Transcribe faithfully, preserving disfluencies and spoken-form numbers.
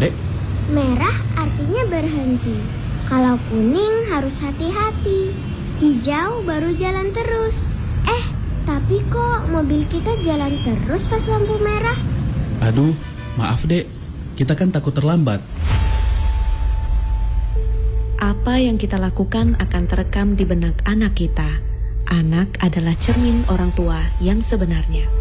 Dek? Merah artinya berhenti. Kalau kuning harus hati-hati. Hijau baru jalan terus. Eh, tapi kok mobil kita jalan terus pas lampu merah? Aduh, maaf Dek. Kita kan takut terlambat. Apa yang kita lakukan akan terekam di benak anak kita. Anak adalah cermin orang tua yang sebenarnya.